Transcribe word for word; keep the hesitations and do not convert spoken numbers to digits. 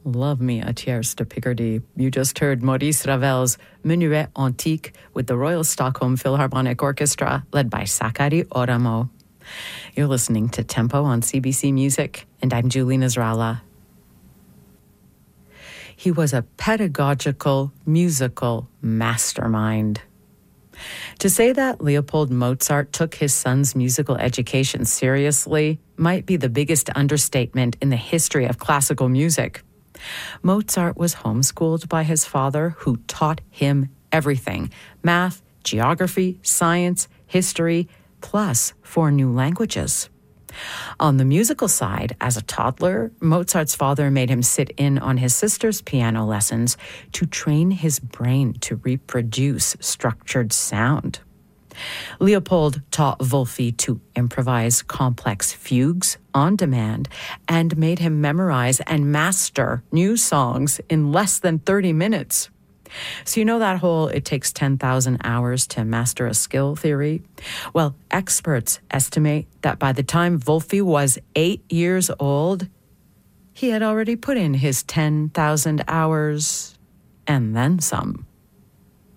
Love me a tierce de Picardy. You just heard Maurice Ravel's Menuet Antique with the Royal Stockholm Philharmonic Orchestra, led by Sakari Oramo. You're listening to Tempo on C B C Music, and I'm Julie Nasrallah. He was a pedagogical, musical mastermind. To say that Leopold Mozart took his son's musical education seriously might be the biggest understatement in the history of classical music. Mozart was homeschooled by his father, who taught him everything: math, geography, science, history, plus four new languages. On the musical side, as a toddler, Mozart's father made him sit in on his sister's piano lessons to train his brain to reproduce structured sound. Leopold taught Wolfi to improvise complex fugues on demand and made him memorize and master new songs in less than thirty minutes. So you know that whole it takes ten thousand hours to master a skill theory? Well, experts estimate that by the time Wolfi was eight years old, he had already put in his ten thousand hours and then some.